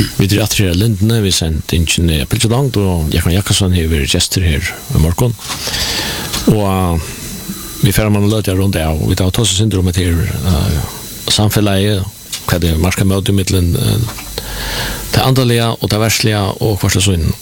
Vi drar till Lindne, vi sent inte på långt och jag kan Jakobsson här vi gester här i morgon. Och vi får man låta runt där och vi tar oss syndromet här samhället vad det marska möte mellan det andliga och det världsliga och vad så in.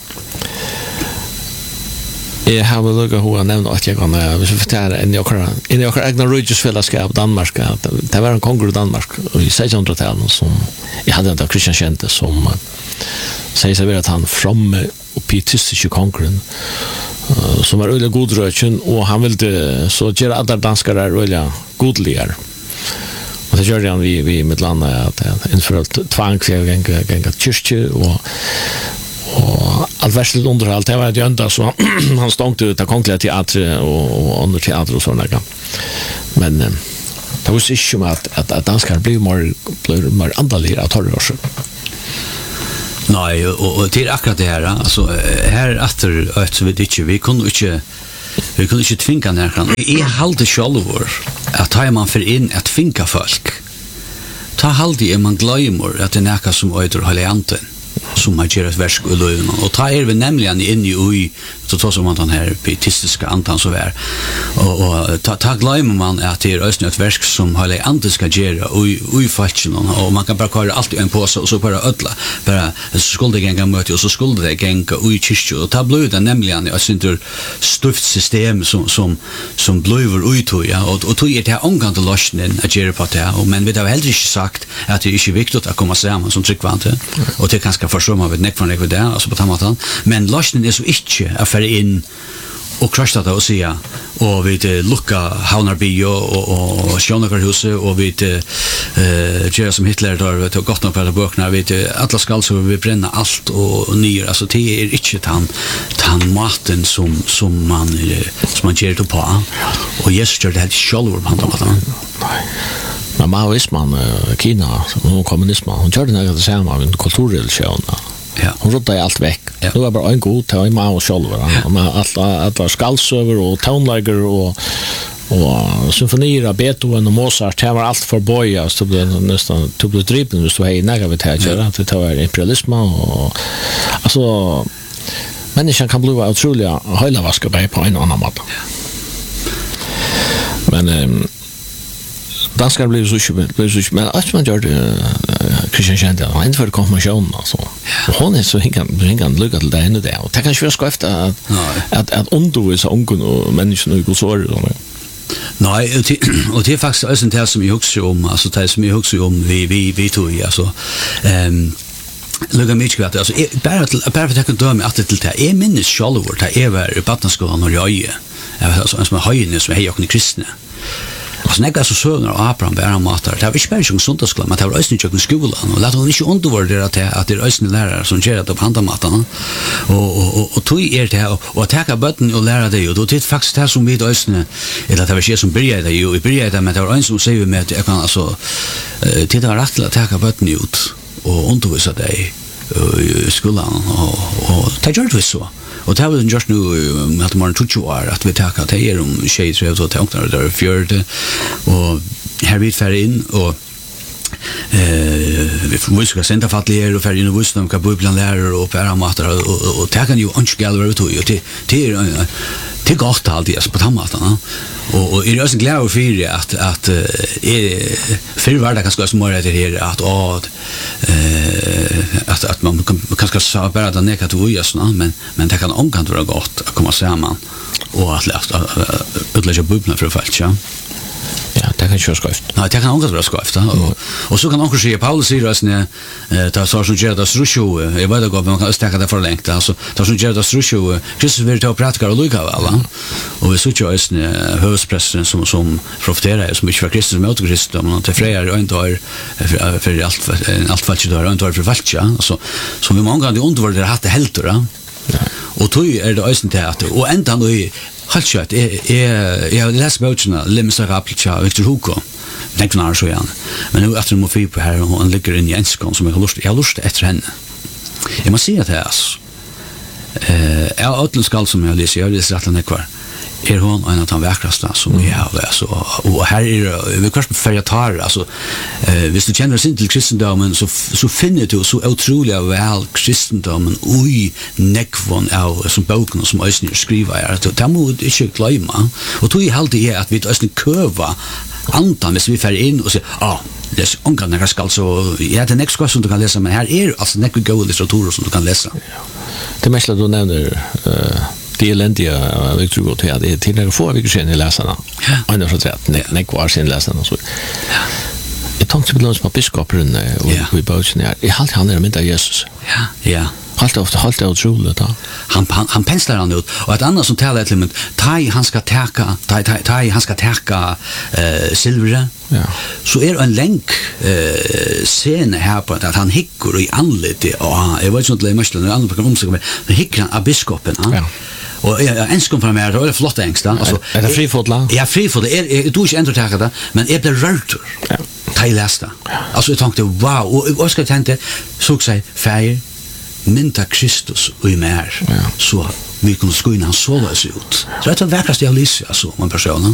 Jag har väl lugga hur nämnt att jag kan vi förtära en jag egna religionsfällskap Danmark att det var en kongress i Danmark i 1600-talet som jag hade inte Christian Schente som säger sig att han fromme och pietistiska konkurren som var öliga godröken och han ville så göra alla danskar är öliga godligare. Och det gjorde han vi med landa att inför tvång gänga kyrkje och allt värsta underhåll det var det enda så han stod ut av kongliga teater och andra teater och sådana. Men det var inte som att danskar blev mer andaliga att hålla oss. Nej, och till akkurat det här alltså här efter så vet vi kunde inte tvinga närkan. Jag halde självor att ta man för in att tvinga folk. Ta halde man glömmer att det näka som öder helianten som har gjort ett versk i löven. Och ta vi nämligen in i så som man den här pietistiska antan så är. Och ta glömmer man att det är ett versk som helianten ska göra i fallen och man kan bara köra allt i en påse och så bara ödla. Bara skulle det gänga möte och så skulle det gänga i kyrkje. Och ta blir det nämligen ett sånt stiftsystem som blöver ut och tog det här omgående lösningen att göra på det. Men vi har heller inte sagt att det är inte viktigt att komma samman som tryggvante. Och det kanske förstår man vet nekvar det alltså på tamatan. Men lösningen är så inte att föra in och krascha det och säga och vi lucka Havnarby och Sjönökarhuset och vi gör som Hitler där tog gott nog på böckerna vi alla skall så vi bränna allt och nyr alltså det är inte han maten som man ger det på och Jesus gör det helt själv på tamatan. Men maoismen, Kina, och kommunismen, hon gör det något samma med kulturreligion. Ja. Hon rodde allt väck. Ja. Det var bara en god till Mao själv. Allt var skalsöver och tonläger och symfonier av Beethoven och Mozart. Det var allt för boja. Så det nästan blev driven hvis du har näga vid det här. Det var imperialism och alltså människan kan bli otroliga höjlavaska på en annan måte. Men danskar blev så men att man gör det Christian Schente han införde konfirmation alltså och hon är så hingan lycka till det ännu där och det kan ju vara efter att undervisa ungen och människan och så nej och det är faktiskt också det som jag också om alltså det som jag också om vi tog alltså Lugga mycket alltså bara för att jag kan döma att det till det är minnes självor det är var i Batnaskolan och jag alltså som höjne som är jag kristna. Och snägga så söner och Abraham bära matar. Det var inte bara en söndagsskola, men det var också en skola. Och lät hon inte undervurdera att det är också lärare som gör det på handamatarna. Och tog det och att täcka bötten och lära det. Och då det faktiskt det som vi då östne, eller att det var det som började det. Och vi började men det var en som säger med att jag kan alltså titta rätt till att täcka bötten ut och undervisa dig i skolan. Och det gör det så. Och det har vi gjort nu att man 20 år att vi tackar att det är tjejer och tänknar där fjärde och här vi färd in och vi ska sända fattigare och färd in och visst om kabublan lärare och bära matar och det kan ju inte gälla över och det är gott alltid på tammatarna och är det också glad för att för vardag kan ska smöra det här att man kanske ska bara den negativt men det kan omgående vara gott att komma samman och att utlägga bubblan för att ja. Ja, det kan köra skrift. Nej, det kan också vara skrift. Och så kan också säga Paulus säger att det så som gör det strusho. Jag vet inte om man kan stäcka det för längt. Alltså, det som gör det strusho. Kristus vill ta praktikar och lycka alla. Och vi såg ju just hövdsprästen som profeterar som inte för Kristus med Kristus men till frejar inte har för allt fallet då inte har för fallet. Alltså som vi många gånger undervärderar det hade helt då. Och tog är det östen teater och ända nu halt kött jag läser böckerna Les Misérables av Victor Hugo. Det kan så igen. Men nu efter Mofi på här och han ligger in i enskon som jag har lust efter henne. Jag måste säga att det är jag åtlen skall som jag läser rätt kvar. hon en av de vackraste som vi har. Alltså, och här är vi kanske färjatar. Alltså, hvis du känner sig till kristendomen så finner du så otroliga väl kristendomen i nekvon av som boken som Øystein skriver är. Det må du inte glömma. Och då är alltid att vi Øystein köva antan hvis vi färger in och säger, läs onkan när ska alltså det next question du kan läsa, men här är alltså nekve go litteratur som du kan läsa. Det mest du nämner det eländiga Victor går till det till några få veckor sedan I läsarna. Ja. Och så att nek var sin läsarna så. Jag tänkte på någon som biskopen och vi boken här. I allt han med Jesus. Ja. Halt otroligt då. Han penslar han ut och ett annat som talar till mig han ska täcka silver. Ja. Så är en länk scen här på att han hickar I anlete och jag vet inte det måste någon annan kan men hickar han av biskopen. Ja. Och en skum från mig det är flott engst alltså är det frifotla? Ja, frifotla är du inte ändå täcka det men är det rörter. Ja. Tajlästa. Alltså jag tänkte wow och ska tänka så säg färg mynta Kristus och I mer så vi kunde skoina han så ut. Så det är det vackraste jag lyssnar så man personen.